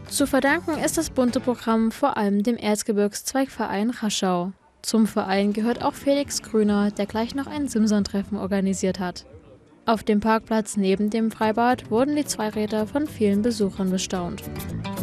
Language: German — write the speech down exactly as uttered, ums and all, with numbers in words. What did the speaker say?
Zu verdanken ist das bunte Programm vor allem dem Erzgebirgszweigverein Raschau. Zum Verein gehört auch Felix Grüner, der gleich noch ein Simson-Treffen organisiert hat. Auf dem Parkplatz neben dem Freibad wurden die Zweiräder von vielen Besuchern bestaunt.